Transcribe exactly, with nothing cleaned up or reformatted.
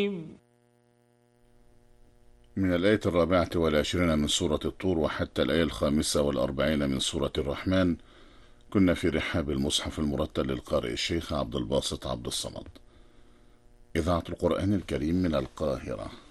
من الآية الرابعة والعشرين من سورة الطور وحتى الآية الخامسة والأربعين من سورة الرحمن كنا في رحاب المصحف المرتل للقارئ الشيخ عبد الباسط عبد الصمد. إذاعة القرآن الكريم من القاهرة.